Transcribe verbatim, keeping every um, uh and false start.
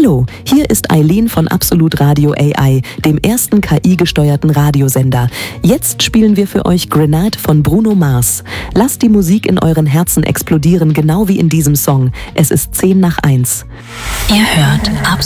Hallo, hier ist Eileen von Absolut Radio A I, dem ersten K I-gesteuerten Radiosender. Jetzt spielen wir für euch Grenade von Bruno Mars. Lasst die Musik in euren Herzen explodieren, genau wie in diesem Song. Es ist zehn nach eins. Ihr hört Absolut